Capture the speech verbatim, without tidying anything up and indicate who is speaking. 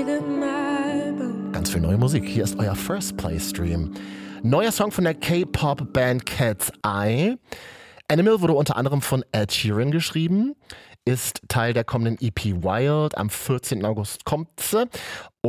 Speaker 1: Ganz viel neue Musik. Hier ist euer First Play Stream. Neuer Song von der K-Pop-Band Cat's Eye. Animal wurde unter anderem von Ed Sheeran geschrieben, ist Teil der kommenden E P Wild. Am vierzehnten August kommt sie.